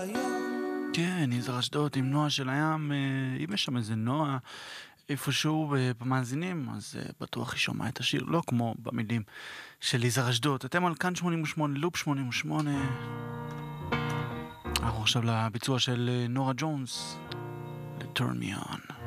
כן, יזהר אשדוד עם נועה של הים, אם יש שם איזה נועה איפשהו במאזינים, אז בטוח היא שומעה את השיר, לא כמו במילים של יזהר אשדוד. אתם על כאן 88, לופ 88. אנחנו עכשיו לביצוע של נורה ג'ונס, ל-Turn Me On.